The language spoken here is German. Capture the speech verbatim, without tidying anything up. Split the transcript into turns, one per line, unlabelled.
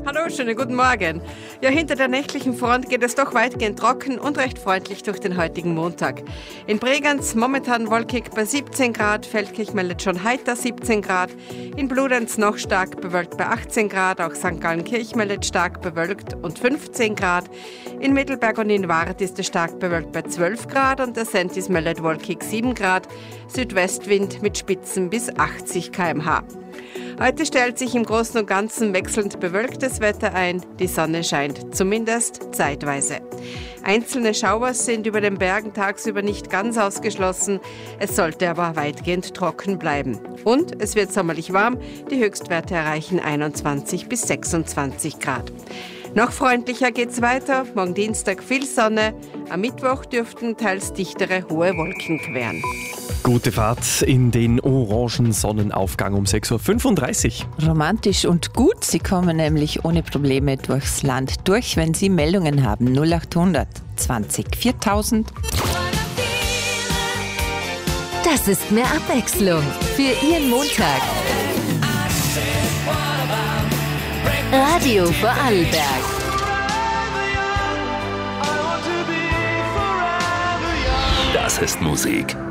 Hallo, schönen guten Morgen. Ja, hinter der nächtlichen Front geht es doch weitgehend trocken und recht freundlich durch den heutigen Montag. In Bregenz momentan wolkig bei siebzehn Grad, Feldkirch meldet schon heiter siebzehn Grad, in Bludenz noch stark bewölkt bei achtzehn Grad, auch Sankt Gallenkirch meldet stark bewölkt und fünfzehn Grad. In Mittelberg und in Wart ist es stark bewölkt bei zwölf Grad und der Sentis meldet wolkig sieben Grad, Südwestwind mit Spitzen bis achtzig Kilometer pro Stunde. Heute stellt sich im Großen und Ganzen wechselnd bewölktes Wetter ein. Die Sonne scheint, zumindest zeitweise. Einzelne Schauer sind über den Bergen tagsüber nicht ganz ausgeschlossen. Es sollte aber weitgehend trocken bleiben. Und es wird sommerlich warm. Die Höchstwerte erreichen einundzwanzig bis sechsundzwanzig Grad. Noch freundlicher geht's weiter. Morgen Dienstag viel Sonne. Am Mittwoch dürften teils dichtere, hohe Wolken queren.
Gute Fahrt in den orangen Sonnenaufgang um sechs Uhr fünfunddreißig.
Romantisch und gut. Sie kommen nämlich ohne Probleme durchs Land durch, wenn Sie Meldungen haben. null achthundert zwanzig viertausend.
Das ist mehr Abwechslung für Ihren Montag. Radio Vorarlberg.
Das ist Musik.